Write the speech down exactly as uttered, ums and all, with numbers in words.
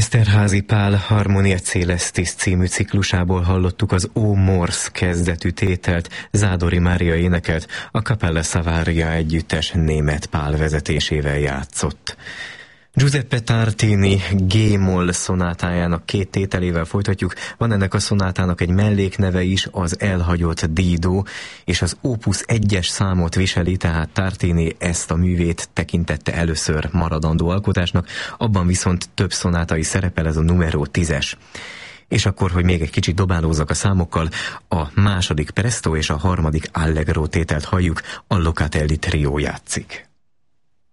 Eszterházy Pál Harmonia Celestis című ciklusából hallottuk az Ó Morsz kezdetű tételt, Zádori Mária énekelt, a Cappella Savaria együttes Németh Pál vezetésével játszott. Giuseppe Tartini G-moll szonátájának két tételével folytatjuk. Van ennek a szonátának egy mellékneve is, az Elhagyott Dido, és az Opus egyes számot viseli, tehát Tartini ezt a művét tekintette először maradandó alkotásnak, abban viszont több szonátai szerepel, ez a numero tízes. És akkor, hogy még egy kicsit dobálózzak a számokkal, a második Presto és a harmadik Allegro tételt halljuk, a Locatelli trió játszik.